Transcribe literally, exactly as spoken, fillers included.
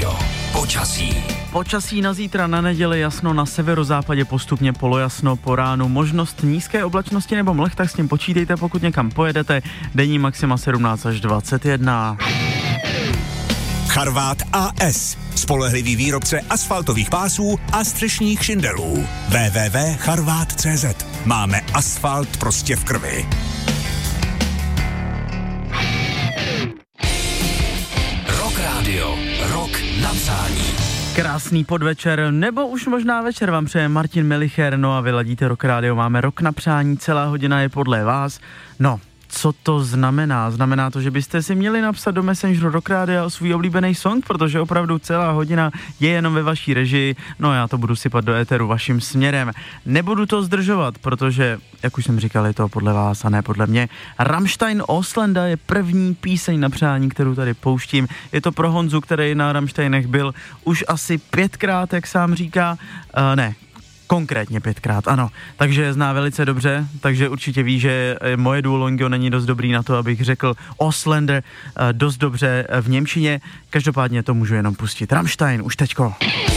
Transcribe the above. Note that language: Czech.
Radio. Počasí. Počasí na zítra na neděli jasno, na severozápadě postupně polojasno, po ránu možnost nízké oblačnosti nebo mlh, tak s tím počítejte, pokud někam pojedete. Denní maxima sedmnáct až dvacet jedna. Charvát A S. Spolehlivý výrobce asfaltových pásů a střešních šindelů. w w w tečka charvát tečka cé zet. Máme asfalt prostě v krvi. Rock Radio. Rok na přání. Krásný podvečer, nebo už možná večer vám přeje Martin Melicher, no a vy ladíte Rock Radio, máme Rok na přání, celá hodina je podle vás. No, co to znamená? Znamená to, že byste si měli napsat do Messengeru Rock Radio svůj oblíbený song, protože opravdu celá hodina je jenom ve vaší režii, no já to budu sypat do éteru vaším směrem. Nebudu to zdržovat, protože, jak už jsem říkal, je to podle vás a ne podle mě. Rammstein Ausländer je první píseň na přání, kterou tady pouštím. Je to pro Honzu, který na Rammsteinech byl už asi pětkrát, jak sám říká, uh, ne, konkrétně pětkrát, ano. Takže je zná velice dobře, takže určitě ví, že moje Duolingo není dost dobrý na to, abych řekl Ausländer dost dobře v němčině. Každopádně to můžu jenom pustit. Rammstein, už teďko.